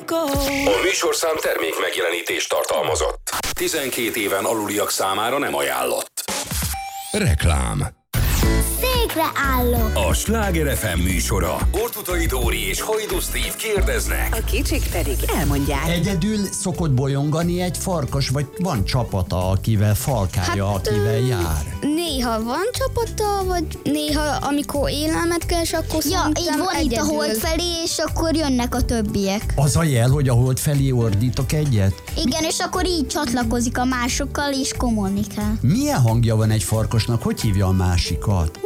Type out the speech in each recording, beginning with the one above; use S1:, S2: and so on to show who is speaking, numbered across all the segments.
S1: A műsorszám termék megjelenítést tartalmazott. 12 éven aluliak számára nem ajánlott. Reklám.
S2: Székre állok.
S1: A Sláger FM műsora. Ortutai Dóri és Hajdú Steve kérdeznek.
S3: A kicsik pedig elmondják.
S4: Egyedül szokott bolyongani egy farkas, vagy van csapata, akivel falkálja, akivel jár?
S2: Néha van csapata, vagy néha amikor élelmet keres, akkor
S5: így van itt a hold felé, és akkor jönnek a többiek.
S4: Az a jel, hogy a hold felé ordítok egyet?
S5: Igen, és akkor így csatlakozik a másokkal, és komolni kell.
S4: Milyen hangja van egy farkasnak? Hogy hívja a másikat?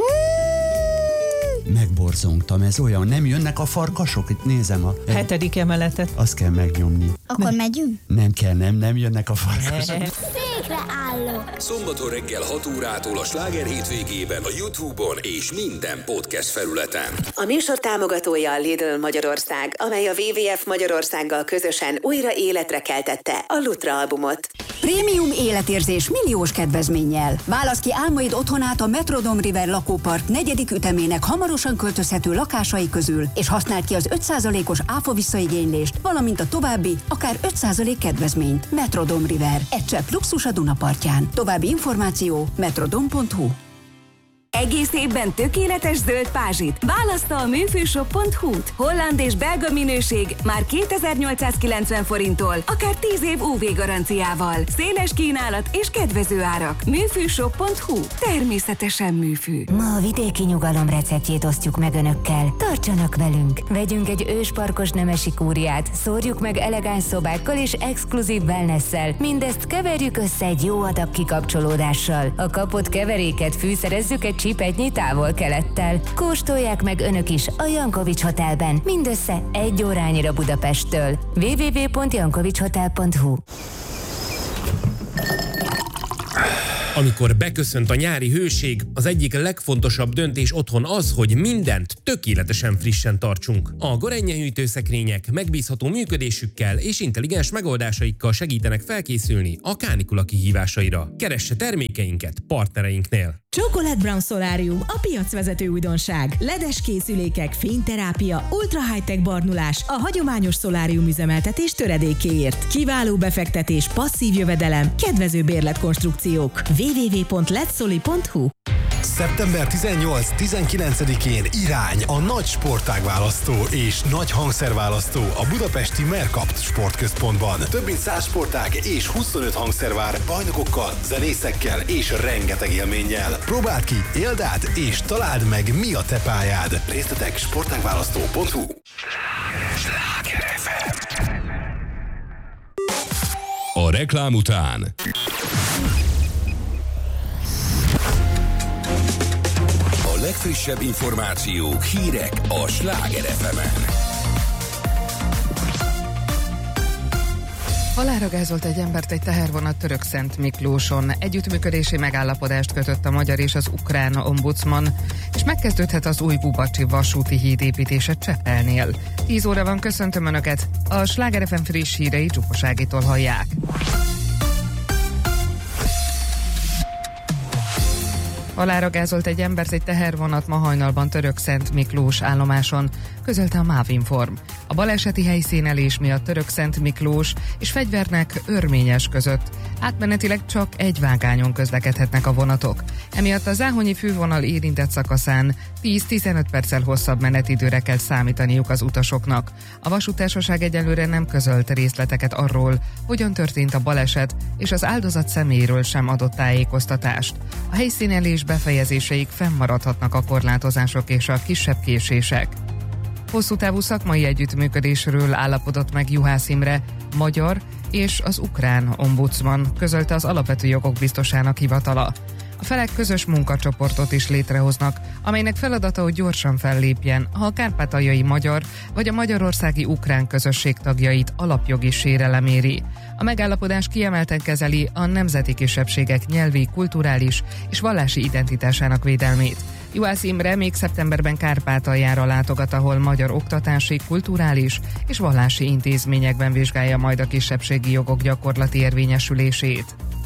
S4: Megborzongtam, ez olyan, nem jönnek a farkasok? Itt nézem a...
S6: 7. emeletet.
S4: Azt kell megnyomni.
S5: Akkor megyünk?
S4: Nem kell, nem jönnek a farkasok.
S2: Székre állok.
S1: Szombaton reggel 6 órától a Sláger hétvégében a YouTube-on és minden podcast felületen.
S3: A műsor támogatója a Lidl Magyarország, amely a WWF Magyarországgal közösen újra életre keltette a Lutra albumot.
S7: Prémium életérzés milliós kedvezménnyel. Válasz ki álmaid otthonát a Metrodome River lakópark 4. ütemének hamarosan költözhető lakásai közül, és használd ki az 5%-os áfa visszaigénylést, valamint a további, akár 5% kedvezményt. Metrodome River. Egy csepp luxus a Dunapartján. További információ metrodome.hu.
S8: Egész évben tökéletes zöld pázsit. Választa a műfűshop.hu-t. Holland és belga minőség már 2890 forinttól, akár 10 év UV garanciával. Széles kínálat és kedvező árak. Műfűshop.hu. Természetesen műfű.
S9: Ma a vidéki nyugalom receptjét osztjuk meg önökkel. Tartsanak velünk! Vegyünk egy ősparkos nemesi kúriát, szórjuk meg elegáns szobákkal és exkluzív wellnesszel. Mindezt keverjük össze egy jó adag kikapcsolódással. A kapott keveréket fűszerezzük egy csipetnyi távol-kelettel. Kóstolják meg önök is a Jankovics Hotelben, mindössze 1 órányira Budapesttől. www.jankovicshotel.hu.
S10: Amikor beköszönt a nyári hőség, az egyik legfontosabb döntés otthon az, hogy mindent tökéletesen frissen tartsunk. A Gorenje hűtőszekrények megbízható működésükkel és intelligens megoldásaikkal segítenek felkészülni a kánikula kihívásaira. Keresse termékeinket partnereinknél.
S11: Chocolate Brown Solarium, a piacvezető újdonság. LED-es készülékek, fényterápia, ultra high-tech barnulás, a hagyományos szolárium üzemeltetés töredékéért. Kiváló befektetés, passzív jövedelem, kedvező bérletkonstrukciók. www.letsoli.hu.
S12: Szeptember 18-19-én irány a nagy sportágválasztó és nagy hangszerválasztó a budapesti Mercapt sportközpontban. Több mint 100 sportág és 25 hangszer vár bajnokokkal, zenészekkel és rengeteg élménnyel. Próbáld ki, éld át és találd meg, mi a te pályád. Részletek sportágválasztó.hu.
S1: Sláger FM. A reklám után a legfrissebb információk, hírek a Sláger FM-en.
S13: Halálra gázolt egy embert egy tehervonat Törökszentmiklóson. Együttműködési megállapodást kötött a magyar és az ukrán ombudsman, és megkezdődhet az új Bubacsi vasúti híd építése Csepelnél. 10 óra van, köszöntöm Önöket! A Sláger FM friss hírei Csupos Ágitól hallják. Halálra gázolt egy embert egy tehervonat ma hajnalban Törökszentmiklós állomáson, közölte a MÁV Inform. A baleseti helyszínelés miatt Törökszentmiklós és Fegyvernek Örményes között átmenetileg csak egy vágányon közlekedhetnek a vonatok. Emiatt a záhonyi fővonal érintett szakaszán 10-15 perccel hosszabb menetidőre kell számítaniuk az utasoknak. A vasúttársaság egyelőre nem közölt részleteket arról, hogyan történt a baleset, és az áldozat személyéről sem adott tájékoztatást. A helyszínelés befejezéseig fennmaradhatnak a korlátozások és a kisebb késések. Hosszú távú szakmai együttműködésről állapodott meg Juhász Imre, magyar és az ukrán ombudsman, közölte az Alapvető Jogok Biztosának hivatala. A felek közös munkacsoportot is létrehoznak, amelynek feladata, hogy gyorsan fellépjen, ha a kárpátaljai magyar vagy a magyarországi ukrán közösség tagjait alapjogi sérelem éri. A megállapodás kiemelten kezeli a nemzeti kisebbségek nyelvi, kulturális és vallási identitásának védelmét. Juhász Imre még szeptemberben Kárpátaljára látogat, ahol magyar oktatási, kulturális és vallási intézményekben vizsgálja majd a kisebbségi jogok gyakorlati érvényesülését.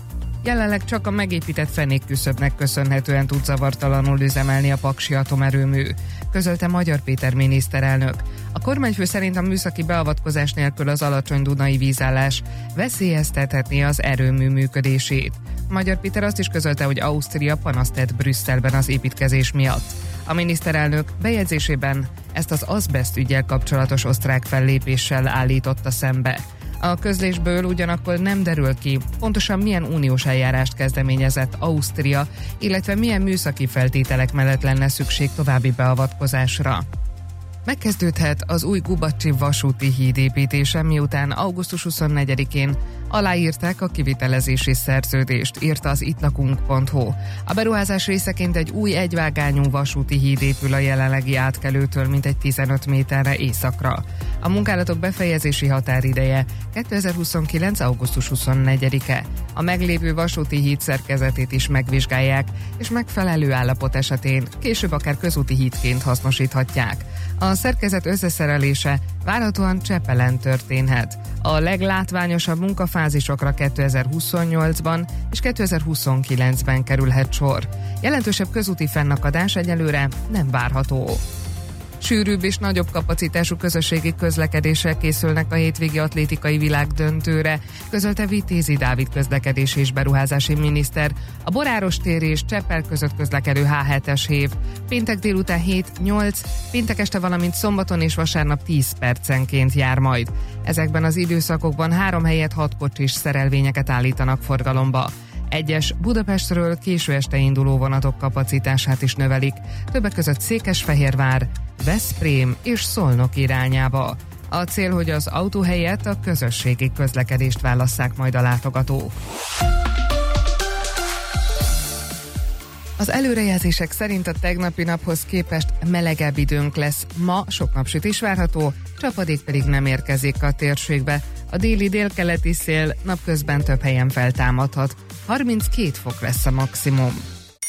S13: Jelenleg csak a megépített fenékküszöbnek köszönhetően tud zavartalanul üzemelni a paksi atomerőmű, közölte Magyar Péter miniszterelnök. A kormányfő szerint a műszaki beavatkozás nélkül az alacsony dunai vízállás veszélyeztethetné az erőmű működését. Magyar Péter azt is közölte, hogy Ausztria panaszt tett Brüsszelben az építkezés miatt. A miniszterelnök bejegyzésében ezt az azbeszt üggyel kapcsolatos osztrák fellépéssel állította szembe. A közlésből ugyanakkor nem derül ki, pontosan milyen uniós eljárást kezdeményezett Ausztria, illetve milyen műszaki feltételek mellett lenne szükség további beavatkozásra. Megkezdődhet az új Gubacsi vasúti híd építése, miután augusztus 24-én aláírták a kivitelezési szerződést, írta az ittlakunk.hu. A beruházás részeként egy új egyvágányú vasúti híd épül a jelenlegi átkelőtől mintegy 15 méterre északra. A munkálatok befejezési határideje 2029. augusztus 24-e. A meglévő vasúti híd szerkezetét is megvizsgálják, és megfelelő állapot esetén később akár közúti hídként hasznosíthatják. A szerkezet összeszerelése várhatóan Csepelen történhet. A leglátványosabb munkafázisokra 2028-ban és 2029-ben kerülhet sor. Jelentősebb közúti fennakadás egyelőre nem várható. Sűrűbb és nagyobb kapacitású közösségi közlekedéssel készülnek a hétvégi atlétikai világdöntőre, közölte Vitézi Dávid közlekedés és beruházási miniszter. A Boráros tér és Cseppel között közlekedő H7-es hév péntek délután 7-8, péntek este, valamint szombaton és vasárnap 10 percenként jár majd. Ezekben az időszakokban 3 helyet 6 kocsis szerelvényeket állítanak forgalomba. Egyes Budapestről késő este induló vonatok kapacitását is növelik, többek között Székesfehérvár, Veszprém és Szolnok irányába. A cél, hogy az autó helyett a közösségi közlekedést válasszák majd a látogatók. Az előrejelzések szerint a tegnapi naphoz képest melegebb időnk lesz. Ma sok napsütés várható, csapadék pedig nem érkezik a térségbe. A déli délkeleti szél napközben több helyen feltámadhat. 32 fok lesz a maximum.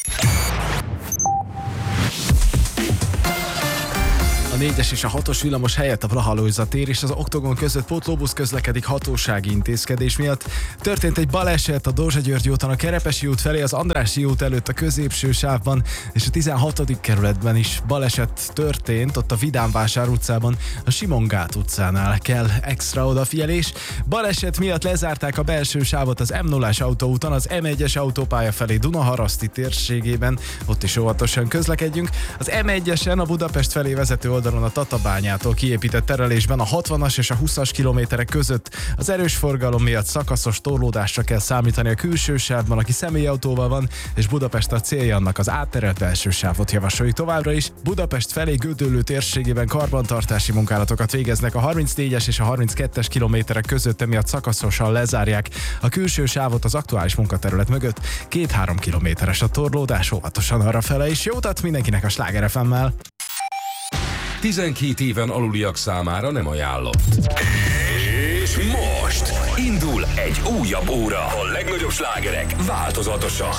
S6: A 4-es és a 6-os villamos helyett a Blaha-Lujza tér és az Oktogon között pótlóbusz közlekedik hatósági intézkedés miatt. Történt egy baleset a Dózsa-György úton a Kerepesi út felé az Andrássy út előtt a középső sávban, és a 16. kerületben is baleset történt, ott a Vidámvásár utcában, a Simon-Gát utcánál kell extra odafigyelés. Baleset miatt lezárták a belső sávot az M0-as autóúton, az M1-es autópálya felé Dunaharaszti térségében, ott is óvatosan közlekedjünk. Az M1-esen a Budapest felé vezető oldalon a Tatabányától kiépített terelésben a 60-as és a 20-as kilométerek között az erős forgalom miatt szakaszos torlódásra kell számítani a külső sávban, aki személyautóval van, és Budapest a célja annak az átterelt belső sávot javasoljuk továbbra is. Budapest felé Gödöllő térségében karbantartási munkálatokat végeznek a 34-es és a 32-es kilométerek között, emiatt szakaszosan lezárják a külső sávot az aktuális munkaterület mögött. 2-3 kilométeres a torlódás, óvatosan arrafele, és jó utat mindenkinek a Sláger FM-mel.
S1: 12 éven aluliak számára nem ajánlott. És most indul egy újabb óra. A legnagyobb slágerek változatosan.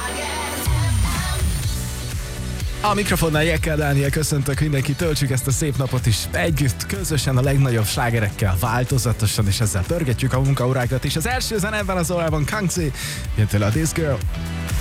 S6: A mikrofonnál Jekkel Dániel, köszöntök mindenkit, töltsük ezt a szép napot is együtt, közösen a legnagyobb slágerekkel változatosan, és ezzel pörgetjük a munkaórákat is. Az első zene ebben az órában Kangzi, jön tőle a This Girl.